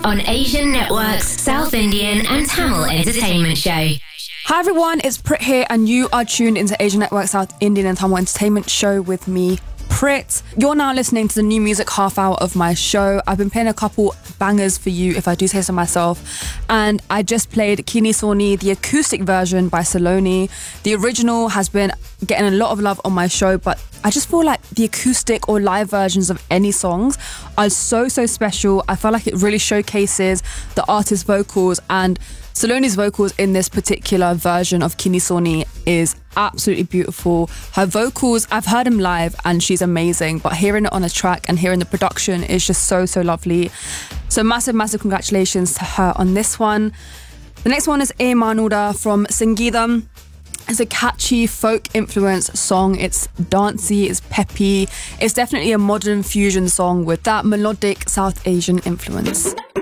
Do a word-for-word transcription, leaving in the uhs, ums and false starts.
on Asian Network's South Indian and Tamil entertainment show. Hi everyone, it's Prit here and you are tuned into Asian Network South Indian and Tamil entertainment show with me, Prit. You're now listening to the new music half hour of my show. I've been playing a couple bangers for you, if I do say so myself. And I just played Kini Soni, the acoustic version by Saloni. The original has been getting a lot of love on my show, but I just feel like the acoustic or live versions of any songs are so, so special. I feel like it really showcases the artist's vocals, and Saloni's vocals in this particular version of Kini Soni is absolutely beautiful. Her vocals, I've heard them live and she's amazing, but hearing it on a track and hearing the production is just so, so lovely. So massive, massive congratulations to her on this one. The next one is A Manuda from Sangeetham. It's a catchy folk influence song. It's dancey, it's peppy. It's definitely a modern fusion song with that melodic South Asian influence.